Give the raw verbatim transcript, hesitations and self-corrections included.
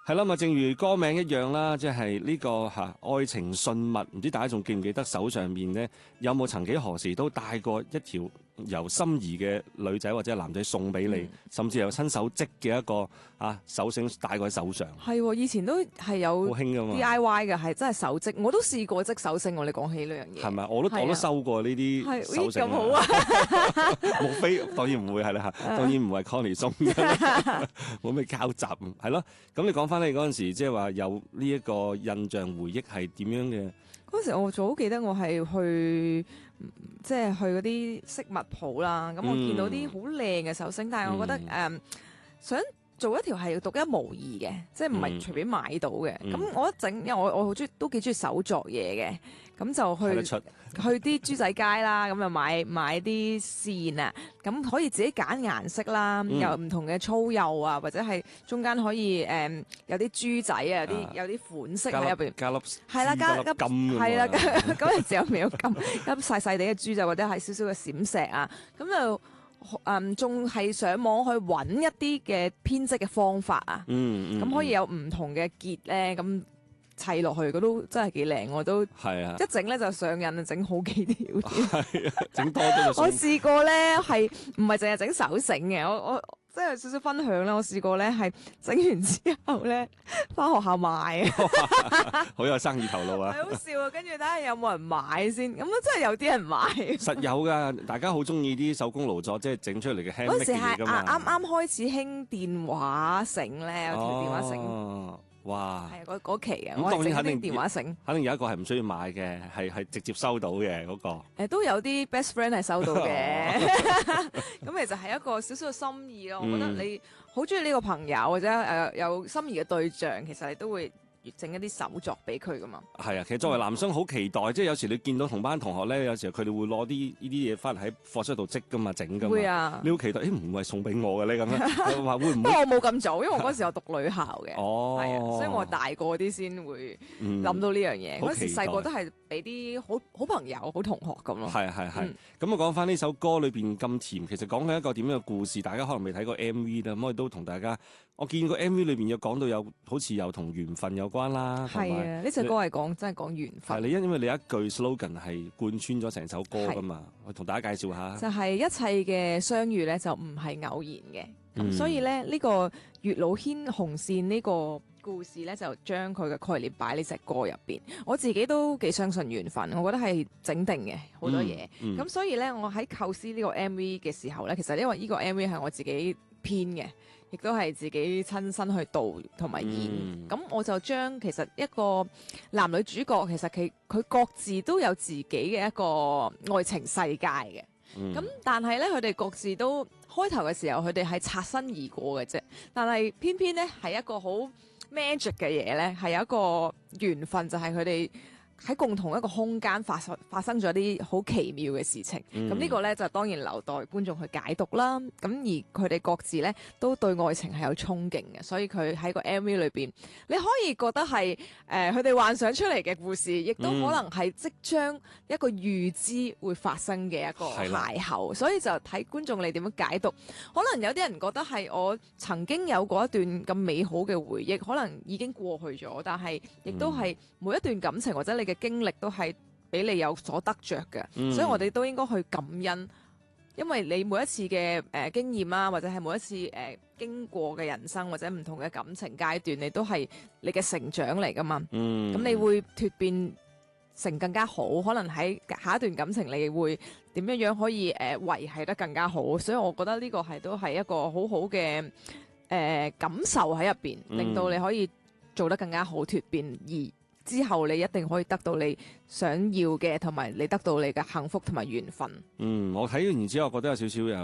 係啦，咪正如歌名一樣啦，即係呢個嚇、啊、愛情信物，唔知大家仲記唔記得手上面呢？有冇曾幾何時都帶過一條由心儀嘅女仔或者男仔送俾你，嗯、甚至有親手織嘅一個啊手繩戴過喺手上。 係，以前都係有好興噶嘛 D I Y 嘅，係真係手織，我都試過織手繩喎。你講起呢樣嘢， 係咪？我都、啊、我都收過呢啲手繩。 咁好啊！ 莫非當然唔會係啦嚇，當然唔係 Connie 送嘅，冇咩交集，係咯。咁你講翻你嗰陣時，即係話有呢一個印象回憶係點樣嘅？ 嗰時我早記得我係去即係去嗰啲飾物鋪啦，咁我見到啲好靚嘅手繩，嗯、但係我覺得誒、嗯嗯、想做一條係獨一無二嘅，即係唔係隨便買到嘅。咁、嗯、我一整，因為我我好中意，都幾中意手作嘢嘅，咁就去去啲豬仔街啦，咁就買買啲線啊，咁可以自己揀顏色啦，嗯、有唔同嘅粗幼啊，或者係中間可以誒、嗯、有啲豬仔啊，有啲有啲款式喺入邊， 加粒係啦，加粒金係啦，嗰陣時候未有金，粒細細哋嘅豬仔或者係少少嘅閃石啊，咁就。嗯，仲係上網去揾一啲嘅編織嘅方法啊，咁、嗯嗯、可以有唔同嘅結咧，咁砌落去，嗰都真係幾靚，我都係啊，一整咧就上癮，整好幾條添， 整多咗就。 我試過咧係唔係淨係整手繩嘅，我我。即係少少分享啦，我試過咧係整完之後咧，翻學校賣啊， 好有生意頭腦啊！ 係好笑啊，跟住睇下有冇人買先，咁都真係有啲人買。 實有噶，大家好中意啲手工勞作，即係整出嚟嘅 handmade 嗰時係啱啱開始興電話繩咧，有條電話繩。哦哇！ 係嗰嗰期嘅， 咁當然肯定電話繩， 肯定有一個係唔需要買嘅，係係直接收到嘅嗰、嗰個。 誒都有啲 best friend 係收到嘅，咁其實係一個少少嘅心意咯。我覺得你好中意呢個朋友或者誒有心儀嘅對象，其實你都會整一啲手作俾佢噶嘛。係啊，其實作為男生好期待，嗯、即係有時你見到同班同學咧，有時候佢哋會攞啲呢啲嘢翻嚟喺課室度織噶嘛，整噶嘛。會啊！你好期待，誒唔係送俾我嘅咧咁樣，話會唔會？ 不過我冇咁早，因為我嗰時候讀女校嘅， 哦， 係啊，所以我大個啲先會諗到呢樣嘢。嗰、嗯、時細個都係俾啲好好朋友、好同學咁咯。 係係係。咁我講翻呢首歌裏邊咁甜，其實講緊一個點樣嘅故事？大家可能未睇過 M V 啦，咁我哋都同大家，我見過 M V 裏邊有講到有好似有同緣分有關啦。 係啊，呢隻歌係講真係講緣分。 係你因因為你一句 slogan 係貫穿咗成首歌噶嘛，我同大家介紹下。 就係、是、一切嘅相遇咧，就唔係偶然嘅。咁、嗯、所以咧，呢、這個月老牽紅線呢個故事咧，就將佢嘅概念擺呢隻歌入邊。我自己都幾相信緣分，我覺得係整定嘅好多嘢。咁、嗯嗯、所以咧，我喺構思呢個 M V 嘅時候咧，其實因為呢個 M V 係我自己編嘅。亦都係自己親身去導同埋演，咁、嗯、我就將其實一個男女主角，其實佢佢各自都有自己嘅一個愛情世界嘅。咁、嗯、但係咧，佢哋各自都開頭嘅時候，佢哋係擦身而過嘅啫。但係偏偏咧係一個好 magic 嘅嘢咧，係有一個緣分，就係佢哋喺共同一個空間發生發生咗啲好奇妙嘅事情，咁、嗯、呢個呢，就當然留待觀眾去解讀啦。咁而佢哋各自呢，都對愛情係有憧憬嘅，所以佢喺個 M V 裏邊，你可以覺得係誒佢哋幻想出嚟嘅故事，亦都可能係即將一個預知會發生嘅一個邂逅，所以就睇觀眾你點樣解讀。可能有啲人覺得係我曾經有過一段咁美好嘅回憶，可能已經過去咗，但係亦都係每一段感情或者你嘅經歷都係俾你有所得着嘅、嗯，所以我哋都應該去感恩，因為你每一次嘅誒、呃、經驗啊，或者係每一次誒、呃、經過嘅人生或者唔同嘅感情階段，你都係你嘅成長嚟噶嘛。咁、嗯、你會蛻變成更加好，可能喺下一段感情你會點樣樣可以誒、呃、維繫得更加好，所以我覺得呢個係都係一個好好嘅誒感受喺入邊，令到你可以做得更加好，蛻變而。之後你一定可以得到你想要嘅，同埋你得到你嘅幸福同埋緣分。 嗯，我睇完之後覺得有少少又